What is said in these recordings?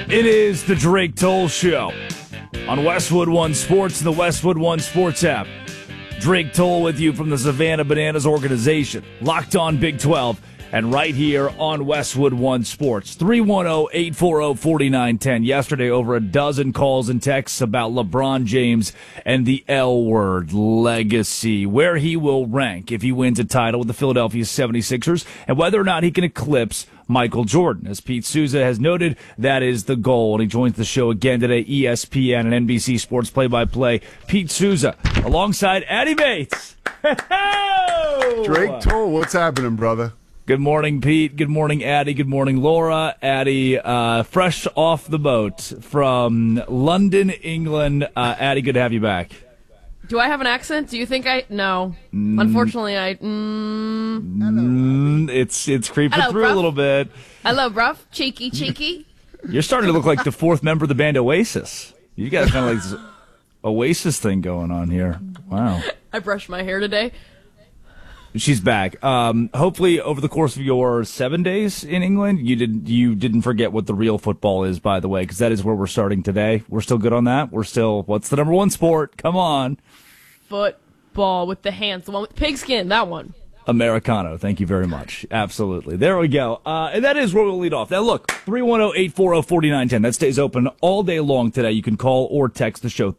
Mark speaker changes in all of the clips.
Speaker 1: It is the Drake Toll Show on Westwood One Sports and the Westwood One Sports app. Drake Toll with you from the Savannah Bananas organization, Locked On Big 12, and right here on Westwood One Sports. 310-840-4910. Yesterday, over a dozen calls and texts about LeBron James and the L word, legacy, where he will rank if he wins a title with the Philadelphia 76ers, and whether or not he can eclipse Michael Jordan. As Pete Souza has noted, that is the goal. And he joins the show again today, ESPN and NBC Sports play-by-play. Pete Souza, alongside Addy Bates.
Speaker 2: Drake Toll, what's happening, brother?
Speaker 1: Good morning, Pete. Good morning, Addy. Good morning, Laura. Addy, fresh off the boat from London, England. Addy, good to have you back.
Speaker 3: Do I have an accent? Do you think I... No. Unfortunately,
Speaker 1: It's creeping
Speaker 3: Hello,
Speaker 1: through
Speaker 3: bruv.
Speaker 1: a little bit.
Speaker 3: Hello, bruv. Cheeky.
Speaker 1: You're starting to look like the fourth member of the band Oasis. You got kind of like this Oasis thing going on here. Wow.
Speaker 3: I brushed my hair today.
Speaker 1: She's back. Hopefully, over the course of your 7 days in England, you didn't forget what the real football is, by the way, because that is where we're starting today. We're still good on that. We're still, what's the number one sport? Come on.
Speaker 3: Football with the hands. The one with pigskin. That one.
Speaker 1: Americano. Thank you very much. Absolutely. There we go. And that is where we'll lead off. Now, look, 310-840-4910. That stays open all day long today. You can call or text the show,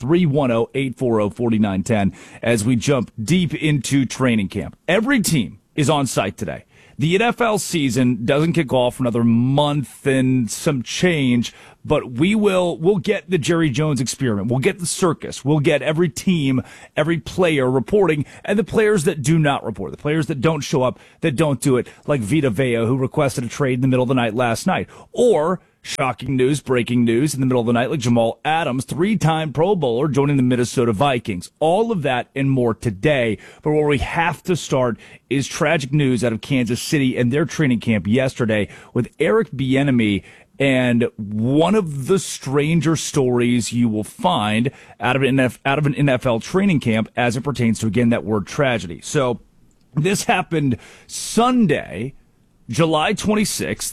Speaker 1: 310-840-4910, as we jump deep into training camp. Every team is on site today. The NFL season doesn't kick off for another month and some change, but we'll get the Jerry Jones experiment. We'll get the circus. We'll get every team, every player reporting, and the players that do not report, the players that don't show up, that don't do it, like Vita Vea, who requested a trade in the middle of the night last night, or shocking news, breaking news in the middle of the night, like Jamal Adams, three-time Pro Bowler, joining the Minnesota Vikings. All of that and more today. But where we have to start is tragic news out of Kansas City and their training camp yesterday with Eric Bieniemy, and one of the stranger stories you will find out of an NFL training camp as it pertains to, again, that word tragedy. So this happened Sunday, July 26th,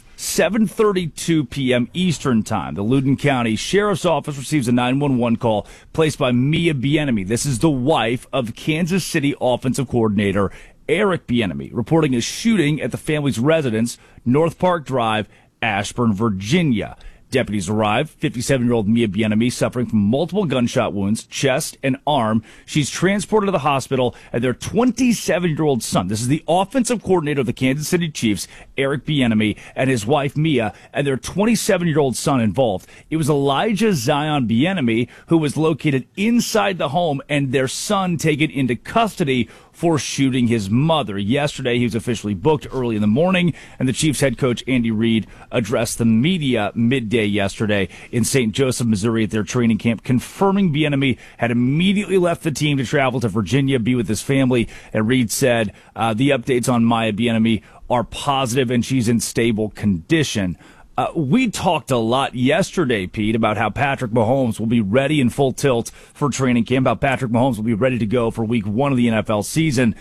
Speaker 1: 7:32 p.m. Eastern Time. The Loudoun County Sheriff's Office receives a 911 call placed by Mia Bieniemy. This is the wife of Kansas City offensive coordinator Eric Bieniemy, reporting a shooting at the family's residence, North Park Drive, Ashburn, Virginia. Deputies arrive. 57-year-old Mia Bieniemy suffering from multiple gunshot wounds, chest and arm. She's transported to the hospital, and their 27-year-old son, this is the offensive coordinator of the Kansas City Chiefs, Eric Bieniemy, and his wife Mia, and their 27-year-old son involved. It was Elijah Zion Bieniemy who was located inside the home, and their son taken into custody for shooting his mother. Yesterday, he was officially booked early in the morning, and the Chiefs head coach Andy Reid addressed the media midday yesterday in St. Joseph, Missouri at their training camp, confirming Bieniemy had immediately left the team to travel to Virginia, be with his family. And Reid said the updates on Mia Bieniemy are positive and she's in stable condition. We talked a lot yesterday, Pete, about how Patrick Mahomes will be ready in full tilt for training camp, how Patrick Mahomes will be ready to go for week one of the NFL season.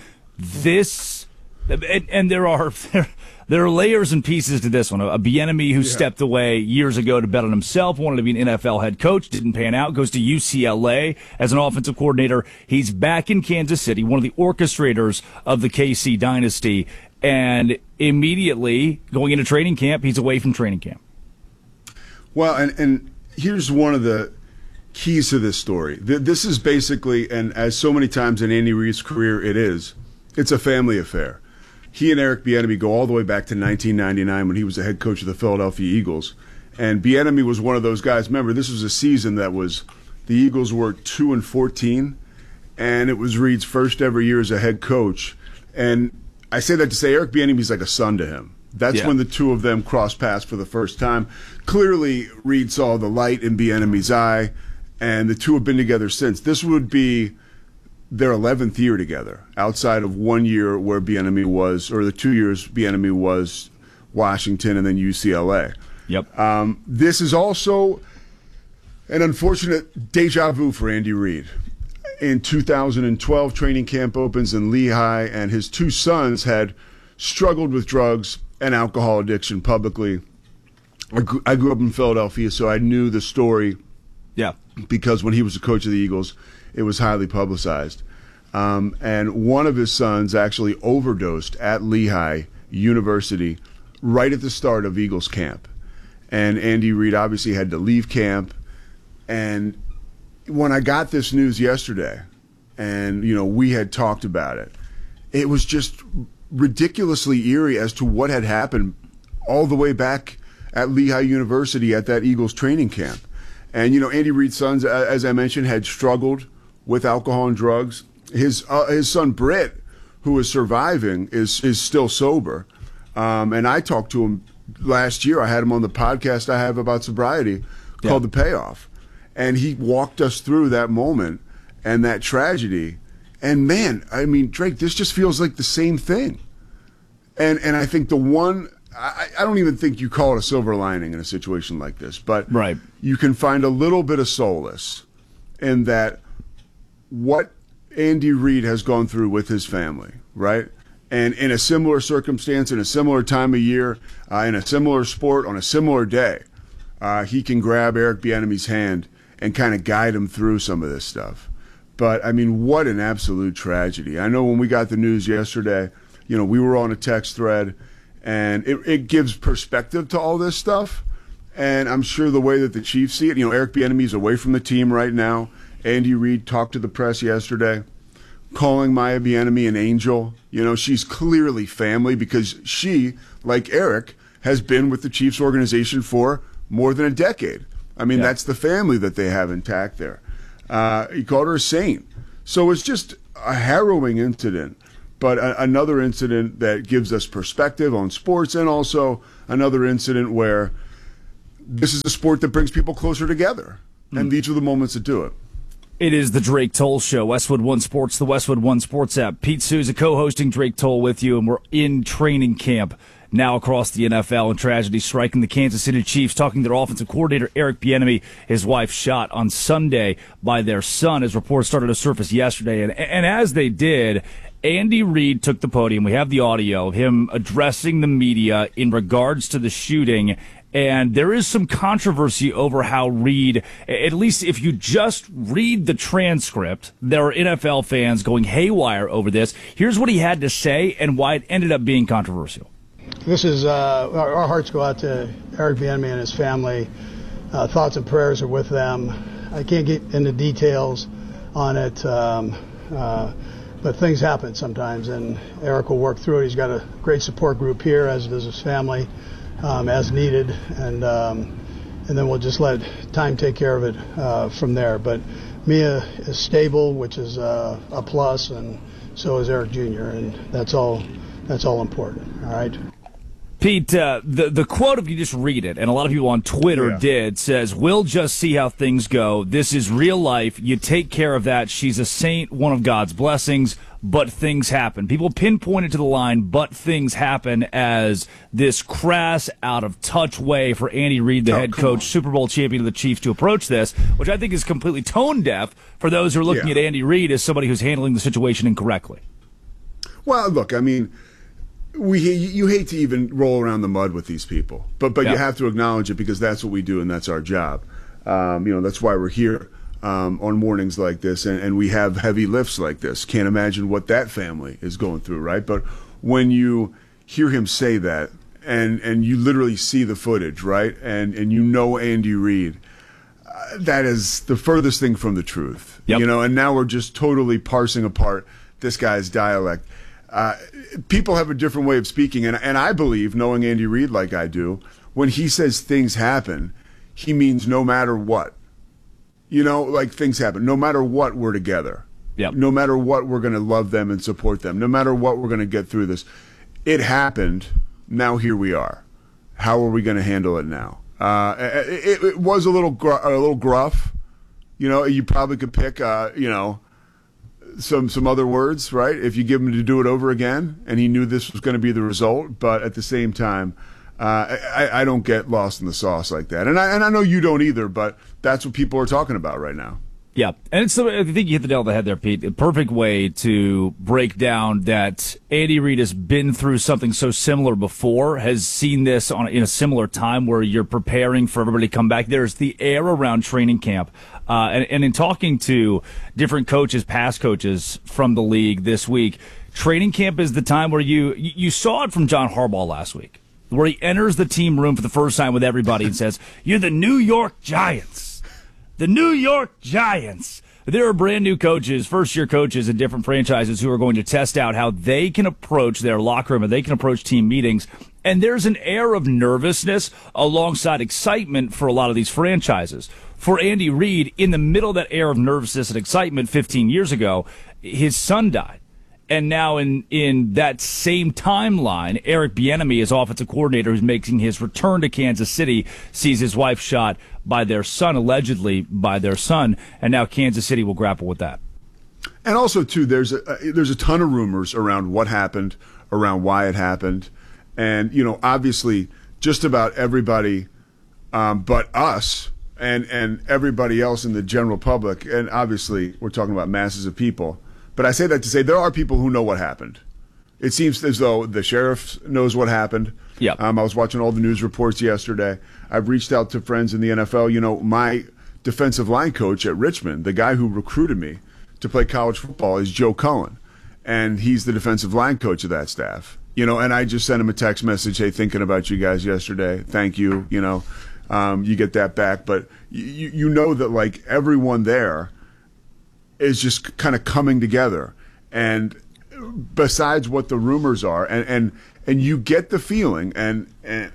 Speaker 1: And there are layers and pieces to this one. A Bieniemy who stepped away years ago to bet on himself, wanted to be an NFL head coach, didn't pan out, goes to UCLA as an offensive coordinator. He's back in Kansas City, one of the orchestrators of the KC dynasty. And immediately going into training camp, he's away from training camp.
Speaker 2: Well, and here's one of the keys to this story. This is basically, and as so many times in Andy Reid's career it's a family affair. He and Eric Bieniemy go all the way back to 1999 when he was the head coach of the Philadelphia Eagles. And Bieniemy was one of those guys. Remember, this was a season that was, the Eagles were 2-14, and it was Reid's first ever year as a head coach. And I say that to say Eric Bieniemy's like a son to him. That's when the two of them crossed paths for the first time. Clearly, Reid saw the light in Bieniemy's eye, and the two have been together since. This would be their 11th year together, outside of 1 year where Bieniemy was, or the 2 years Bieniemy was Washington and then UCLA.
Speaker 1: Yep.
Speaker 2: This is also an unfortunate deja vu for Andy Reid. In 2012, training camp opens in Lehigh, and his two sons had struggled with drugs and alcohol addiction publicly. I grew up in Philadelphia, so I knew the story.
Speaker 1: Yeah.
Speaker 2: Because when he was the coach of the Eagles, it was highly publicized. And one of his sons actually overdosed at Lehigh University right at the start of Eagles camp. And Andy Reid obviously had to leave camp. And when I got this news yesterday, and, we had talked about it, it was just ridiculously eerie as to what had happened all the way back at Lehigh University at that Eagles training camp. And, Andy Reid's sons, as I mentioned, had struggled with alcohol and drugs. His son, Britt, who is surviving, is still sober. And I talked to him last year. I had him on the podcast I have about sobriety called The Payoff. And he walked us through that moment and that tragedy. And, man, I mean, Drake, this just feels like the same thing. And I think the one – I don't even think you call it a silver lining in a situation like this, but
Speaker 1: right.
Speaker 2: You can find a little bit of solace in that what Andy Reid has gone through with his family, right? And in a similar circumstance, in a similar time of year, in a similar sport, on a similar day, he can grab Eric Bieniemy's hand and kind of guide him through some of this stuff. But, I mean, what an absolute tragedy. I know when we got the news yesterday, we were on a text thread, and it gives perspective to all this stuff. And I'm sure the way that the Chiefs see it, Eric Bieniemy's away from the team right now. Andy Reid talked to the press yesterday, calling Maya Bieniemy an angel. She's clearly family because she, like Eric, has been with the Chiefs organization for more than a decade. I mean, That's the family that they have intact there. He called her a saint. So it's just a harrowing incident. But another incident that gives us perspective on sports, and also another incident where this is a sport that brings people closer together. And these are the moments that do it.
Speaker 1: It is the Drake Toll Show, Westwood One Sports, the Westwood One Sports app. Pete Souza co-hosting Drake Toll with you, and we're in training camp now across the NFL, and tragedy striking the Kansas City Chiefs, talking to their offensive coordinator, Eric Bieniemy. His wife shot on Sunday by their son, as reports started to surface yesterday. And as they did, Andy Reid took the podium. We have the audio of him addressing the media in regards to the shooting. And there is some controversy over how Reid, at least if you just read the transcript, there are NFL fans going haywire over this. Here's what he had to say and why it ended up being controversial.
Speaker 4: This is, our hearts go out to Eric Bieniemy and his family. Thoughts and prayers are with them. I can't get into details on it, but things happen sometimes, and Eric will work through it. He's got a great support group here, as does his family, as needed, and then we'll just let time take care of it from there. But Mia is stable, which is a plus, and so is Eric Jr., and that's all important, all right?
Speaker 1: Pete, the quote, if you just read it, and a lot of people on Twitter did, says, "We'll just see how things go. This is real life. You take care of that. She's a saint, one of God's blessings, but things happen." People pinpointed to the line, "but things happen," as this crass, out-of-touch way for Andy Reid, the head coach, Super Bowl champion of the Chiefs, to approach this, which I think is completely tone-deaf for those who are looking at Andy Reid as somebody who's handling the situation incorrectly.
Speaker 2: Well, look, I mean, you hate to even roll around the mud with these people, but you have to acknowledge it because that's what we do and that's our job. That's why we're here on mornings like this, and we have heavy lifts like this. Can't imagine what that family is going through, right? But when you hear him say that, and you literally see the footage, right, and Andy Reid, that is the furthest thing from the truth.
Speaker 1: Yep.
Speaker 2: And now we're just totally parsing apart this guy's dialect. People have a different way of speaking, and I believe, knowing Andy Reid like I do, when he says things happen, he means no matter what. Like things happen. No matter what, we're together.
Speaker 1: Yep.
Speaker 2: No matter what, we're going to love them and support them. No matter what, we're going to get through this. It happened. Now here we are. How are we going to handle it now? It was a little gruff. You probably could pick, some other words, right? If you give him to do it over again, and he knew this was going to be the result, but at the same time, I don't get lost in the sauce like that, and I know you don't either. But that's what people are talking about right now.
Speaker 1: Yeah, and I think you hit the nail on the head there, Pete. A perfect way to break down that Andy Reid has been through something so similar before, has seen this in a similar time where you're preparing for everybody to come back. There's the air around training camp. And in talking to different coaches, past coaches from the league this week, training camp is the time where you saw it from John Harbaugh last week, where he enters the team room for the first time with everybody and says, "You're the New York Giants." The New York Giants. There are brand new coaches, first-year coaches in different franchises who are going to test out how they can approach their locker room and they can approach team meetings. And there's an air of nervousness alongside excitement for a lot of these franchises. For Andy Reid, in the middle of that air of nervousness and excitement 15 years ago, his son died. And now in that same timeline, Eric Bieniemy is offensive coordinator who's making his return to Kansas City, sees his wife shot by their son, allegedly by their son, and now Kansas City will grapple with that.
Speaker 2: And also, too, there's a ton of rumors around what happened, around why it happened. And, obviously, just about everybody but us and everybody else in the general public, and obviously we're talking about masses of people, but I say that to say there are people who know what happened. It seems as though the sheriff knows what happened.
Speaker 1: Yeah.
Speaker 2: I was watching all the news reports yesterday. I've reached out to friends in the NFL. My defensive line coach at Richmond, the guy who recruited me to play college football, is Joe Cullen, and he's the defensive line coach of that staff. And I just sent him a text message, "Hey, thinking about you guys yesterday. Thank you." You get that back, but you know that like everyone there is just kind of coming together, and besides what the rumors are, and you get the feeling, and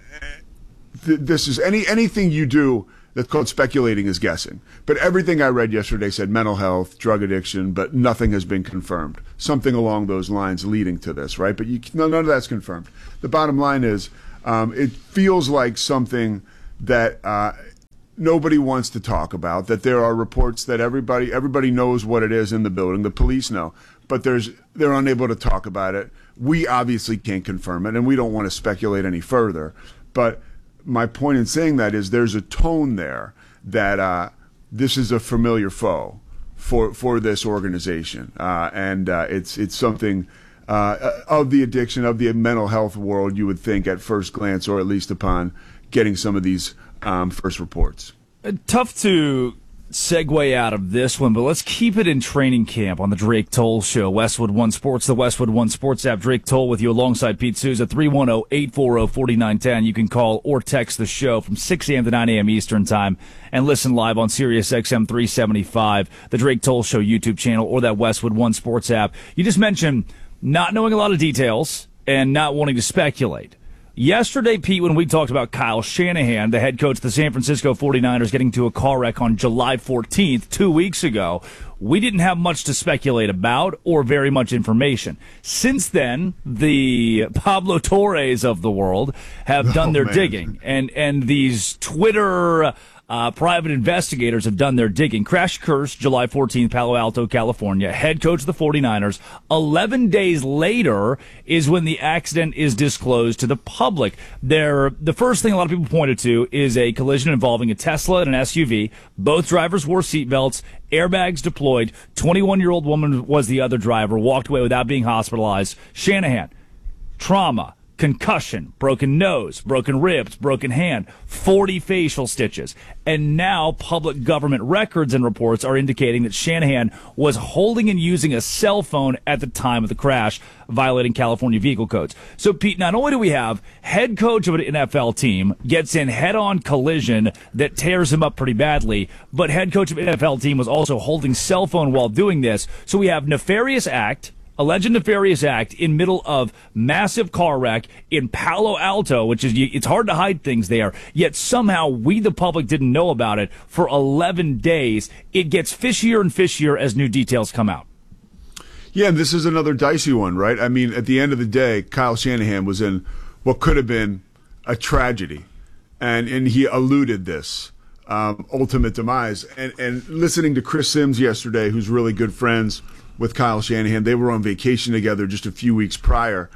Speaker 2: this is anything you do that's called speculating is guessing. But everything I read yesterday said mental health, drug addiction, but nothing has been confirmed. Something along those lines leading to this, right? But none of that's confirmed. The bottom line is, it feels like something that nobody wants to talk about, that there are reports that everybody knows what it is in the building. The police know, but they're unable to talk about it. We obviously can't confirm it, and we don't want to speculate any further. But my point in saying that is there's a tone there that this is a familiar foe for this organization, and it's something of the addiction, of the mental health world, you would think at first glance, or at least upon getting some of these first reports.
Speaker 1: Tough to segue out of this one, but let's keep it in training camp on the Drake Toll Show. Westwood One Sports, the Westwood One Sports app. Drake Toll with you alongside Pete Souza, 310-840-4910. You can call or text the show from 6 a.m. to 9 a.m. Eastern Time and listen live on Sirius XM 375, the Drake Toll Show YouTube channel, or that Westwood One Sports app. You just mentioned not knowing a lot of details and not wanting to speculate. Yesterday, Pete, when we talked about Kyle Shanahan, the head coach of the San Francisco 49ers, getting into a car wreck on July 14th, 2 weeks ago, we didn't have much to speculate about or very much information. Since then, the Pablo Torres of the world have done their digging, and these Twitter private investigators have done their digging. Crash course, July 14th, Palo Alto, California. Head coach of the 49ers. 11 days later is when the accident is disclosed to the public. The first thing a lot of people pointed to is a collision involving a Tesla and an SUV. Both drivers wore seatbelts, airbags deployed. 21-year-old woman was the other driver, walked away without being hospitalized. Shanahan, trauma, concussion, broken nose, broken ribs, broken hand, 40 facial stitches. And now public government records and reports are indicating that Shanahan was holding and using a cell phone at the time of the crash, violating California vehicle codes. So, Pete, not only do we have head coach of an NFL team gets in head-on collision that tears him up pretty badly, but head coach of an NFL team was also holding cell phone while doing this. So we have nefarious act, alleged nefarious act in middle of massive car wreck in Palo Alto, which is, it's hard to hide things there, yet somehow we, the public, didn't know about it for 11 days. It gets fishier and fishier as new details come out.
Speaker 2: Yeah, and this is another dicey one, right? I mean, at the end of the day, Kyle Shanahan was in what could have been a tragedy, and he eluded this ultimate demise. And listening to Chris Sims yesterday, who's really good friends with Kyle Shanahan, they were on vacation together just a few weeks prior.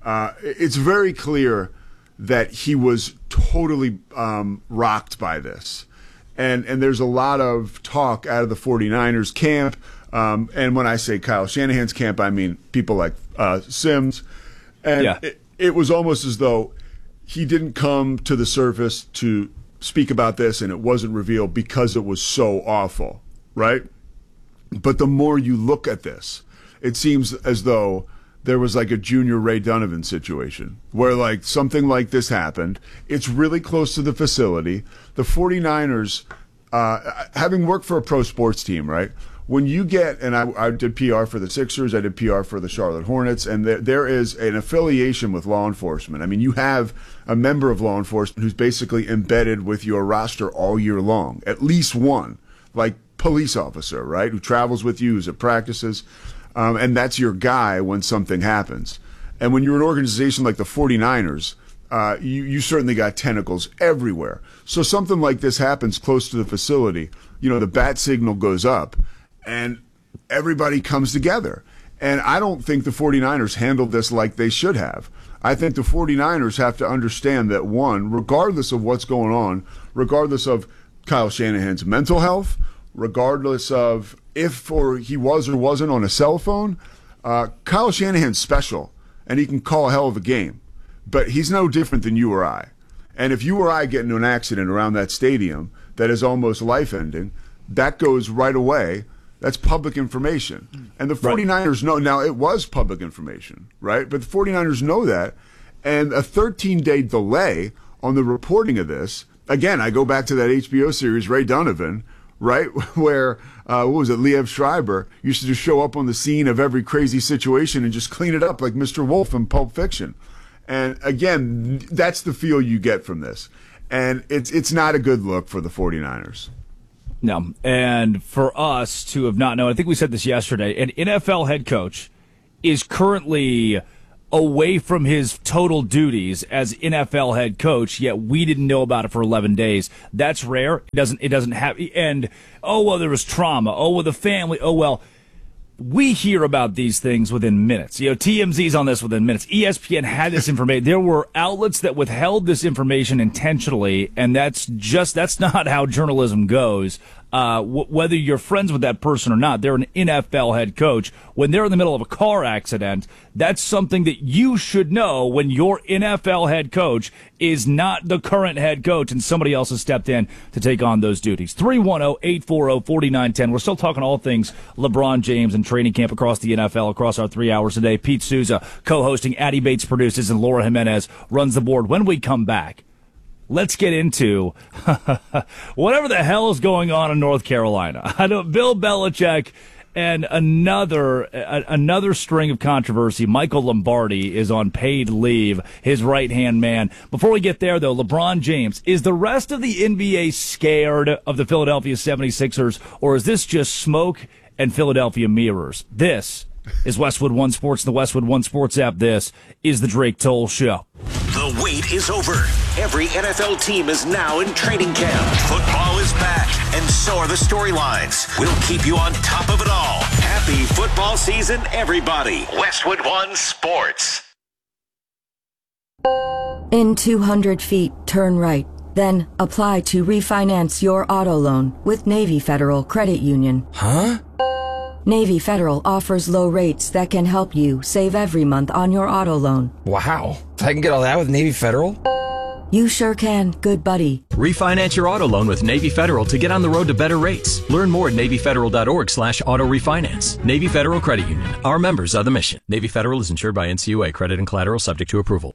Speaker 2: It's very clear that he was totally rocked by this. And there's a lot of talk out of the 49ers camp. And when I say Kyle Shanahan's camp, I mean people like Sims. And it was almost as though he didn't come to the surface to speak about this, and it wasn't revealed because it was so awful, right? But the more you look at this, it seems as though there was like a junior Ray Donovan situation where like something like this happened. It's really close to the facility. The 49ers, having worked for a pro sports team, right? When you get, and I did PR for the Sixers, I did PR for the Charlotte Hornets, and there is an affiliation with law enforcement. I mean, you have a member of law enforcement who's basically embedded with your roster all year long, at least one, like police officer, right, who travels with you, who's at practices, and that's your guy when something happens. And when you're an organization like the 49ers, you certainly got tentacles everywhere. So something like this happens close to the facility, the bat signal goes up, and everybody comes together. And I don't think the 49ers handled this like they should have. I think the 49ers have to understand that, one, regardless of what's going on, regardless of Kyle Shanahan's mental health, regardless of if he was or wasn't on a cell phone, Kyle Shanahan's special, and he can call a hell of a game. But he's no different than you or I. And if you or I get into an accident around that stadium that is almost life-ending, that goes right away. That's public information. And the 49ers know. Now, it was public information, right? But the 49ers know that. And a 13-day delay on the reporting of this, again, I go back to that HBO series, Ray Donovan, right? Where, what was it, Liev Schreiber used to just show up on the scene of every crazy situation and just clean it up like Mr. Wolf in Pulp Fiction. And again, that's the feel you get from this. And it's not a good look for the 49ers.
Speaker 1: No, and for us to have not known, I think we said this yesterday, an NFL head coach is currently away from his total duties as NFL head coach, yet we didn't know about it for 11 days. That's rare. It doesn't have, and, there was trauma. The family. We hear about these things within minutes. TMZ's on this within minutes. ESPN had this information. There were outlets that withheld this information intentionally, and that's not how journalism goes. Whether you're friends with that person or not, they're an NFL head coach. When they're in the middle of a car accident, that's something that you should know when your NFL head coach is not the current head coach and somebody else has stepped in to take on those duties. 310-840-4910. We're still talking all things LeBron James and training camp across the NFL across our 3 hours a day. Pete Souza co-hosting, Addy Bates produces, and Laura Jimenez runs the board. When we come back, let's get into whatever the hell is going on in North Carolina. I know Bill Belichick and another string of controversy. Michael Lombardi is on paid leave, his right-hand man. Before we get there, though, LeBron James. Is the rest of the NBA scared of the Philadelphia 76ers, or is this just smoke and Philadelphia mirrors? This is Westwood One Sports, the Westwood One Sports app. This is the Drake Toll Show.
Speaker 5: The wait is over. Every NFL team is now in training camp. Football is back, and so are the storylines. We'll keep you on top of it all. Happy football season, everybody. Westwood One Sports.
Speaker 6: In 200 feet, turn right. Then apply to refinance your auto loan with Navy Federal Credit Union.
Speaker 7: Huh?
Speaker 6: Navy Federal offers low rates that can help you save every month on your auto loan.
Speaker 7: Wow. I can get all that with Navy Federal?
Speaker 6: You sure can, good buddy.
Speaker 8: Refinance your auto loan with Navy Federal to get on the road to better rates. Learn more at NavyFederal.org/auto refinance. Navy Federal Credit Union. Our members are the mission. Navy Federal is insured by NCUA. Credit and collateral subject to approval.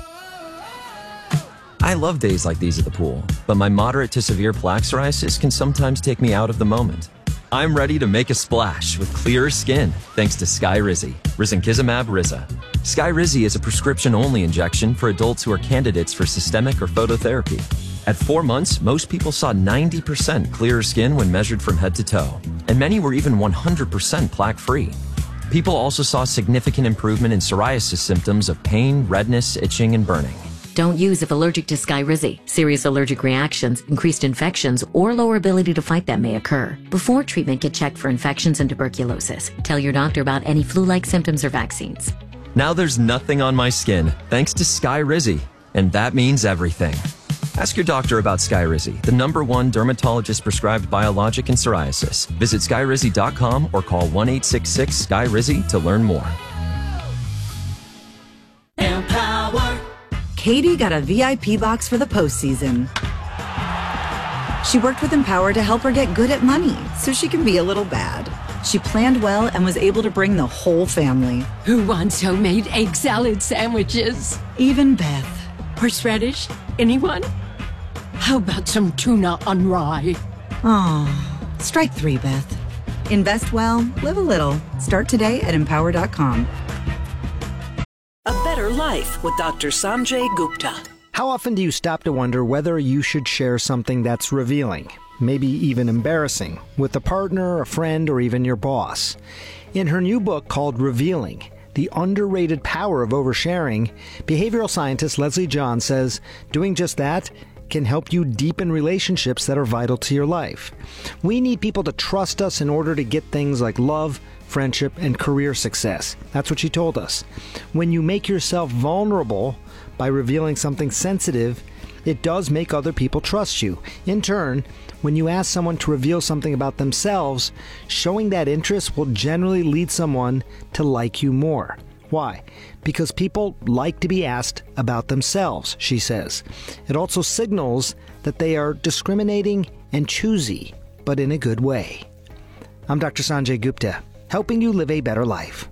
Speaker 9: I love days like these at the pool, but my moderate to severe plaque psoriasis can sometimes take me out of the moment. I'm ready to make a splash with clearer skin thanks to Skyrizi, risankizumab Riza. Skyrizi is a prescription-only injection for adults who are candidates for systemic or phototherapy. At 4 months, most people saw 90% clearer skin when measured from head to toe, and many were even 100% plaque-free. People also saw significant improvement in psoriasis symptoms of pain, redness, itching, and burning.
Speaker 10: Don't use if allergic to Skyrizi. Serious allergic reactions, increased infections, or lower ability to fight them may occur. Before treatment, get checked for infections and tuberculosis. Tell your doctor about any flu-like symptoms or vaccines.
Speaker 9: Now there's nothing on my skin thanks to Skyrizi, and that means everything. Ask your doctor about Skyrizi, the #1 dermatologist-prescribed biologic in psoriasis. Visit Skyrizi.com or call 1-866-SKY-RIZZI to learn more.
Speaker 11: Empower. Katie got a VIP box for the postseason. She worked with Empower to help her get good at money so she can be a little bad. She planned well and was able to bring the whole family.
Speaker 12: Who wants homemade egg salad sandwiches?
Speaker 11: Even Beth.
Speaker 12: Horseradish? Anyone? How about some tuna on rye?
Speaker 11: Oh, strike 3, Beth. Invest well, live a little. Start today at Empower.com.
Speaker 13: A better life with Dr. Sanjay Gupta.
Speaker 14: How often do you stop to wonder whether you should share something that's revealing, maybe even embarrassing, with a partner, a friend, or even your boss? In her new book called Revealing, The Underrated Power of Oversharing, behavioral scientist Leslie John says doing just that can help you deepen relationships that are vital to your life. We need people to trust us in order to get things like love, friendship, and career success. That's what she told us. When you make yourself vulnerable by revealing something sensitive, it does make other people trust you. In turn, when you ask someone to reveal something about themselves, showing that interest will generally lead someone to like you more. Why? Because people like to be asked about themselves, she says. It also signals that they are discriminating and choosy, but in a good way. I'm Dr. Sanjay Gupta, helping you live a better life.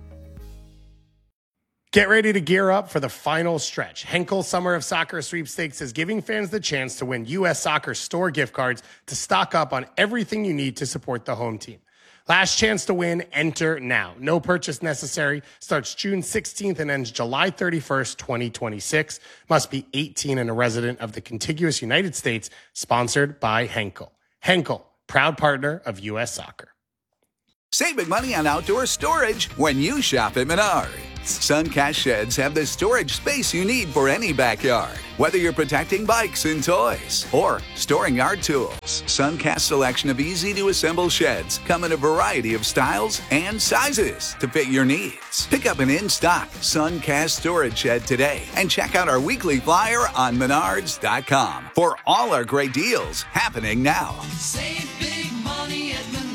Speaker 15: Get ready to gear up for the final stretch. Henkel Summer of Soccer Sweepstakes is giving fans the chance to win U.S. Soccer store gift cards to stock up on everything you need to support the home team. Last chance to win, enter now. No purchase necessary. Starts June 16th and ends July 31st, 2026. Must be 18 and a resident of the contiguous United States. Sponsored by Henkel. Henkel, proud partner of U.S. Soccer.
Speaker 16: Save big money on outdoor storage when you shop at Menards. Suncast sheds have the storage space you need for any backyard. Whether you're protecting bikes and toys or storing yard tools, Suncast's selection of easy-to-assemble sheds come in a variety of styles and sizes to fit your needs. Pick up an in-stock Suncast storage shed today and check out our weekly flyer on Menards.com for all our great deals happening now.
Speaker 17: Save big money at Menards.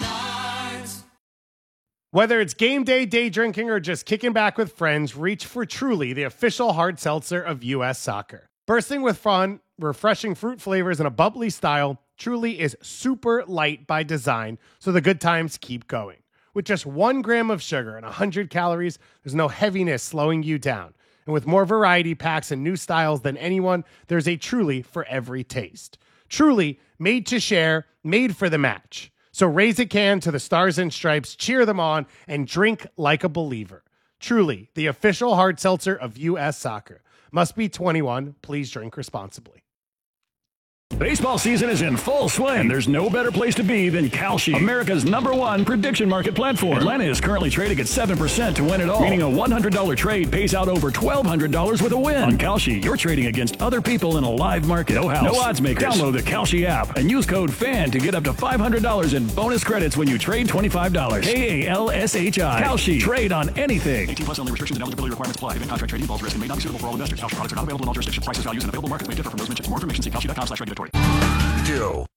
Speaker 15: Whether it's game day, day drinking, or just kicking back with friends, reach for Truly, the official hard seltzer of U.S. Soccer. Bursting with fun, refreshing fruit flavors, and a bubbly style, Truly is super light by design, so the good times keep going. With just 1 gram of sugar and 100 calories, there's no heaviness slowing you down. And with more variety packs and new styles than anyone, there's a Truly for every taste. Truly, made to share, made for the match. So raise a can to the Stars and Stripes, cheer them on, and drink like a believer. Truly, the official hard seltzer of U.S. Soccer. Must be 21. Please drink responsibly.
Speaker 18: Baseball season is in full swing, and there's no better place to be than Kalshi, America's #1 prediction market platform. Atlanta is currently trading at 7% to win it all, meaning a $100 trade pays out over $1,200 with a win. On Kalshi, you're trading against other people in a live market. No house, no odds makers. Download the Kalshi app and use code FAN to get up to $500 in bonus credits when you trade $25. Kalshi. Kalshi. Trade on anything. 18 plus only. Restrictions and eligibility requirements apply. Even contract trading involves risk and may not be suitable for all investors. Kalshi products are not available in all jurisdictions. Prices, values, and available markets may differ from those mentioned. For more information, see Kalshi.com/regulatory.
Speaker 5: Joe